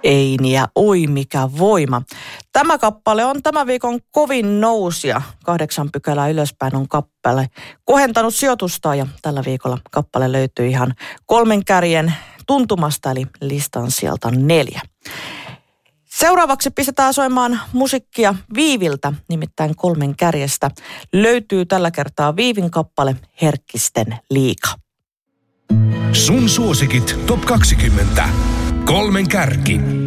Einiä, oi mikä voima. Tämä kappale on tämän viikon kovin nousija. 8 pykälää ylöspäin on kappale kohentanut sijoitusta ja tällä viikolla kappale löytyy ihan 3 kärjen tuntumasta eli listan sieltä 4. Seuraavaksi pistetään soimaan musiikkia Viiviltä, nimittäin 3 kärjestä. Löytyy tällä kertaa Viivin kappale Herkkisten liiga. Sun suosikit top 20. 3 kärki.